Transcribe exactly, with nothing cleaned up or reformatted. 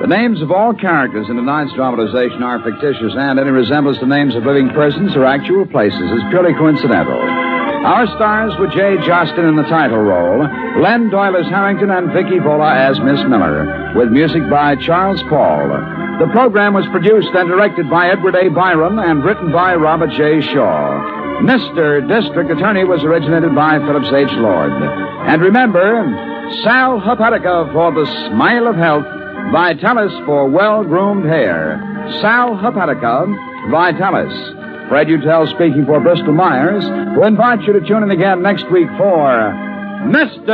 The names of all characters in tonight's dramatization are fictitious, and any resemblance to names of living persons or actual places is purely coincidental. Our stars were Jay Jostin in the title role, Len Doyle as Harrington, and Vicky Vola as Miss Miller, with music by Charles Paul. The program was produced and directed by Edward A. Byron and written by Robert J. Shaw. Mister District Attorney was originated by Phillips H. Lord. And remember, Sal Hepatica for the smile of health, Vitalis for well-groomed hair. Sal Hepatica, Vitalis. Fred Utel speaking for Bristol Myers, who invites you to tune in again next week for Mister